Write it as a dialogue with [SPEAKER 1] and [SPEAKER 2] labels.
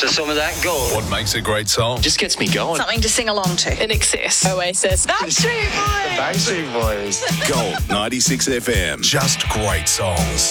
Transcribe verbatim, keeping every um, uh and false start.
[SPEAKER 1] after some of that gold.
[SPEAKER 2] What makes a great song?
[SPEAKER 1] Just gets me going.
[SPEAKER 3] Something to sing along to.
[SPEAKER 4] In Excess. Oasis.
[SPEAKER 3] Backstreet Boys.
[SPEAKER 1] Backstreet Boys.
[SPEAKER 2] Gold ninety-six F M. Just great songs.